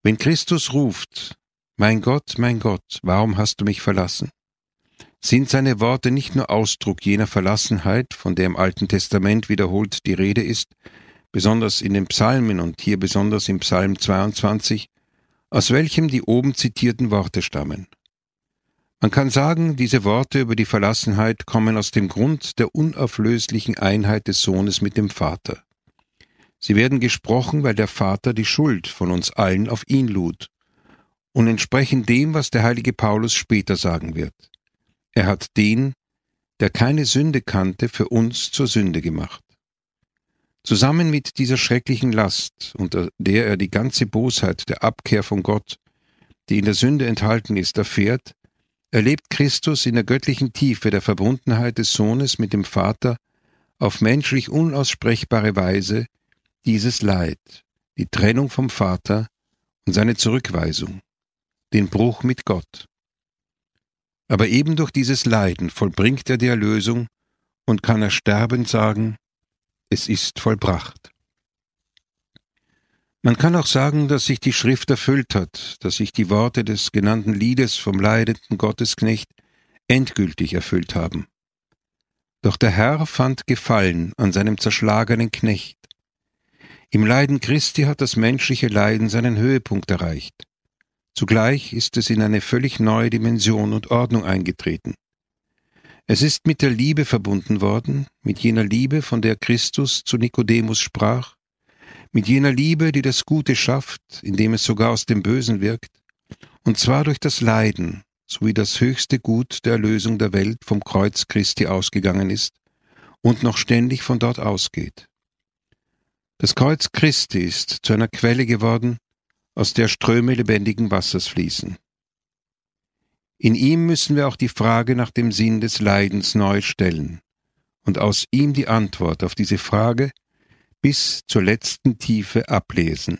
Wenn Christus ruft, mein Gott, warum hast du mich verlassen?, sind seine Worte nicht nur Ausdruck jener Verlassenheit, von der im Alten Testament wiederholt die Rede ist, besonders in den Psalmen und hier besonders im Psalm 22, aus welchem die oben zitierten Worte stammen. Man kann sagen, diese Worte über die Verlassenheit kommen aus dem Grund der unauflöslichen Einheit des Sohnes mit dem Vater. Sie werden gesprochen, weil der Vater die Schuld von uns allen auf ihn lud und entsprechen dem, was der heilige Paulus später sagen wird. Er hat den, der keine Sünde kannte, für uns zur Sünde gemacht. Zusammen mit dieser schrecklichen Last, unter der er die ganze Bosheit der Abkehr von Gott, die in der Sünde enthalten ist, erfährt, erlebt Christus in der göttlichen Tiefe der Verbundenheit des Sohnes mit dem Vater auf menschlich unaussprechbare Weise dieses Leid, die Trennung vom Vater und seine Zurückweisung, den Bruch mit Gott. Aber eben durch dieses Leiden vollbringt er die Erlösung und kann er sterbend sagen, es ist vollbracht. Man kann auch sagen, dass sich die Schrift erfüllt hat, dass sich die Worte des genannten Liedes vom leidenden Gottesknecht endgültig erfüllt haben. Doch der Herr fand Gefallen an seinem zerschlagenen Knecht. Im Leiden Christi hat das menschliche Leiden seinen Höhepunkt erreicht. Zugleich ist es in eine völlig neue Dimension und Ordnung eingetreten. Es ist mit der Liebe verbunden worden, mit jener Liebe, von der Christus zu Nikodemus sprach, mit jener Liebe, die das Gute schafft, indem es sogar aus dem Bösen wirkt, und zwar durch das Leiden, sowie das höchste Gut der Erlösung der Welt vom Kreuz Christi ausgegangen ist und noch ständig von dort ausgeht. Das Kreuz Christi ist zu einer Quelle geworden, aus der Ströme lebendigen Wassers fließen. In ihm müssen wir auch die Frage nach dem Sinn des Leidens neu stellen und aus ihm die Antwort auf diese Frage bis zur letzten Tiefe ablesen.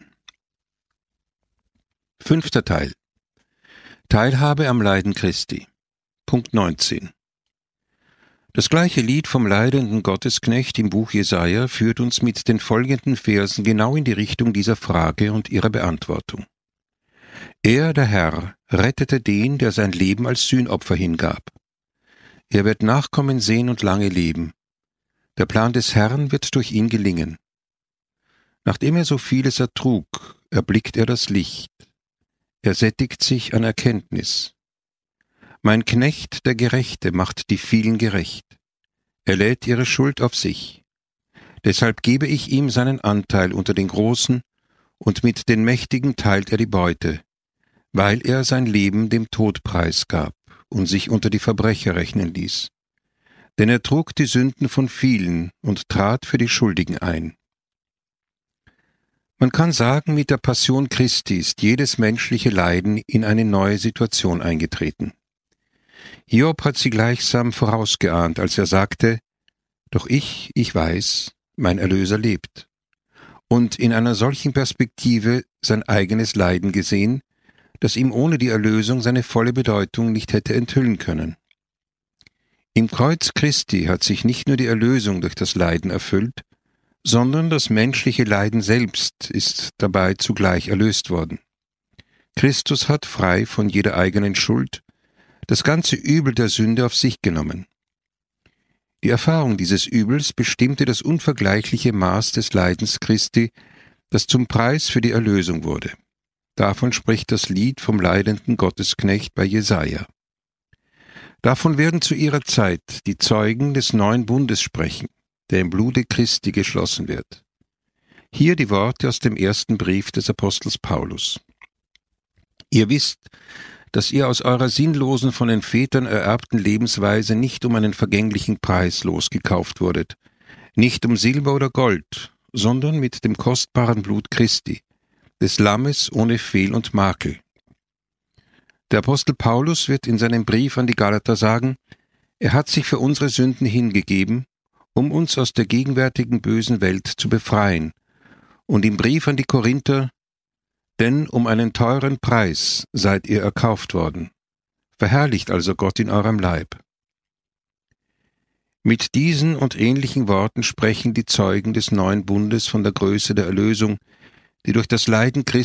5. Teil. Teilhabe am Leiden Christi. Punkt 19. Das gleiche Lied vom leidenden Gottesknecht im Buch Jesaja führt uns mit den folgenden Versen genau in die Richtung dieser Frage und ihrer Beantwortung. Er, der Herr, rettete den, der sein Leben als Sühnopfer hingab. Er wird Nachkommen sehen und lange leben. Der Plan des Herrn wird durch ihn gelingen. Nachdem er so vieles ertrug, erblickt er das Licht. Er sättigt sich an Erkenntnis. Mein Knecht, der Gerechte, macht die vielen gerecht. Er lädt ihre Schuld auf sich. Deshalb gebe ich ihm seinen Anteil unter den Großen, und mit den Mächtigen teilt er die Beute, weil er sein Leben dem Tod preisgab und sich unter die Verbrecher rechnen ließ. Denn er trug die Sünden von vielen und trat für die Schuldigen ein. Man kann sagen, mit der Passion Christi ist jedes menschliche Leiden in eine neue Situation eingetreten. Hiob hat sie gleichsam vorausgeahnt, als er sagte, »Doch ich weiß, mein Erlöser lebt«, und in einer solchen Perspektive sein eigenes Leiden gesehen, das ihm ohne die Erlösung seine volle Bedeutung nicht hätte enthüllen können. Im Kreuz Christi hat sich nicht nur die Erlösung durch das Leiden erfüllt, sondern das menschliche Leiden selbst ist dabei zugleich erlöst worden. Christus hat, frei von jeder eigenen Schuld, das ganze Übel der Sünde auf sich genommen. Die Erfahrung dieses Übels bestimmte das unvergleichliche Maß des Leidens Christi, das zum Preis für die Erlösung wurde. Davon spricht das Lied vom leidenden Gottesknecht bei Jesaja. Davon werden zu ihrer Zeit die Zeugen des neuen Bundes sprechen, der im Blute Christi geschlossen wird. Hier die Worte aus dem ersten Brief des Apostels Paulus. Ihr wisst, dass ihr aus eurer sinnlosen, von den Vätern ererbten Lebensweise nicht um einen vergänglichen Preis losgekauft wurdet, nicht um Silber oder Gold, sondern mit dem kostbaren Blut Christi, des Lammes ohne Fehl und Makel. Der Apostel Paulus wird in seinem Brief an die Galater sagen, er hat sich für unsere Sünden hingegeben, um uns aus der gegenwärtigen bösen Welt zu befreien, und im Brief an die Korinther, denn um einen teuren Preis seid ihr erkauft worden. Verherrlicht also Gott in eurem Leib. Mit diesen und ähnlichen Worten sprechen die Zeugen des neuen Bundes von der Größe der Erlösung, die durch das Leiden Christi